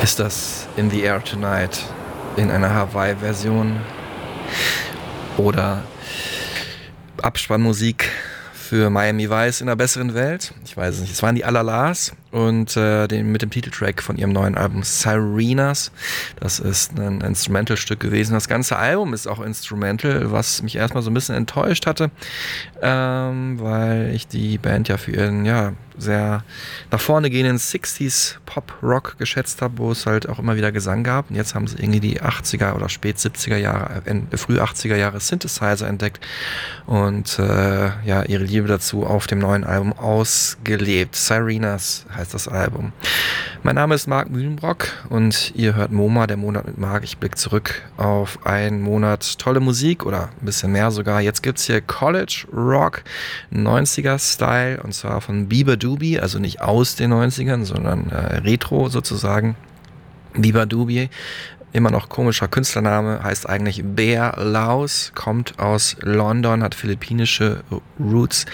Ist das In the Air Tonight in einer Hawaii-Version oder Abspannmusik für Miami Vice in einer besseren Welt? Ich weiß es nicht. Es waren die Alalas und mit dem Titeltrack von ihrem neuen Album Sirenas. Das ist ein Instrumental-Stück gewesen. Das ganze Album ist auch Instrumental, was mich erstmal so ein bisschen enttäuscht hatte, weil ich die Band ja für ihren sehr nach vorne gehenden 60s Pop-Rock geschätzt habe, wo es halt auch immer wieder Gesang gab. Und jetzt haben sie irgendwie die 80er oder spät 70er Jahre, früh 80er Jahre Synthesizer entdeckt und ihre Liebe dazu auf dem neuen Album ausgelebt. Sirenas heißt das Album. Mein Name ist Marc Mühlenbrock und ihr hört MoMA, der Monat mit Marc. Ich blicke zurück auf einen Monat tolle Musik oder ein bisschen mehr sogar. Jetzt gibt's hier College Rock 90er-Style und zwar von Bieber Doobie, also nicht aus den 90ern, sondern Retro sozusagen. Bieber Doobie, immer noch komischer Künstlername, heißt eigentlich Bear Laus, kommt aus London, hat philippinische Roots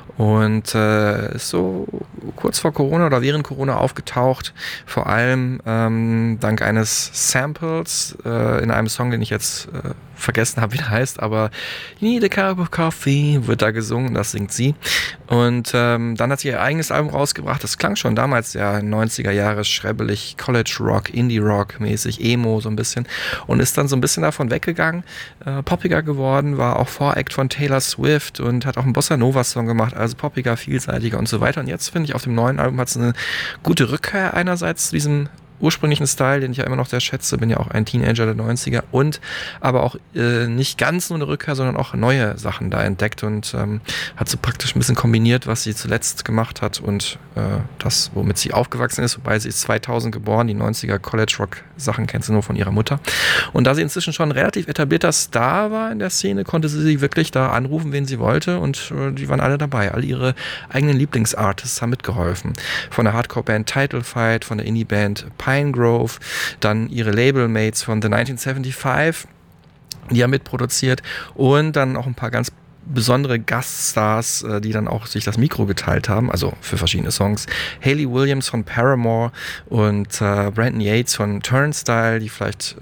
und ist so kurz vor Corona oder während Corona aufgetaucht, vor allem dank eines Samples in einem Song, den ich jetzt vergessen habe, wie der heißt, aber You Need a Cup of Coffee wird da gesungen, das singt sie. Und dann hat sie ihr eigenes Album rausgebracht, das klang schon damals 90er Jahre schrebbelig, College Rock, Indie Rock mäßig, Emo so ein bisschen und ist dann so ein bisschen davon weggegangen, poppiger geworden, war auch Voract von Taylor Swift und hat auch einen Bossa Nova Song gemacht, also poppiger, vielseitiger und so weiter. Und jetzt finde ich, auf dem neuen Album hat es eine gute Rückkehr einerseits zu diesem ursprünglichen Style, den ich ja immer noch sehr schätze, bin ja auch ein Teenager der 90er und aber auch nicht ganz nur eine Rückkehr, sondern auch neue Sachen da entdeckt und hat so praktisch ein bisschen kombiniert, was sie zuletzt gemacht hat und das, womit sie aufgewachsen ist, wobei sie ist 2000 geboren, die 90er College Rock Sachen kennt sie nur von ihrer Mutter und da sie inzwischen schon ein relativ etablierter Star war in der Szene, konnte sie wirklich da anrufen, wen sie wollte und die waren alle dabei, alle ihre eigenen Lieblingsartists haben mitgeholfen, von der Hardcore-Band Title Fight, von der Indie-Band Pinegrove, dann ihre Labelmates von The 1975, die haben mitproduziert und dann auch ein paar ganz besondere Gaststars, die dann auch sich das Mikro geteilt haben, also für verschiedene Songs. Hayley Williams von Paramore und Brandon Yates von Turnstile, die vielleicht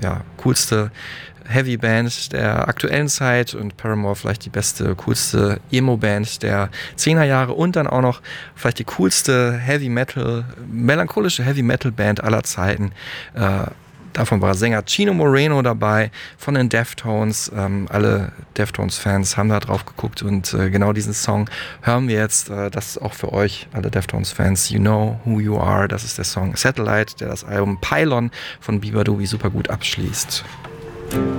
coolste Heavy-Band der aktuellen Zeit und Paramore vielleicht die beste, coolste Emo-Band der 10er Jahre und dann auch noch vielleicht die coolste Heavy-Metal, melancholische Heavy-Metal-Band aller Zeiten. Davon war Sänger Chino Moreno dabei von den Deftones. Alle Deftones-Fans haben da drauf geguckt und genau diesen Song hören wir jetzt. Das ist auch für euch, alle Deftones-Fans. You Know Who You Are. Das ist der Song Satellite, der das Album Pylon von Bieber Doobie super gut abschließt.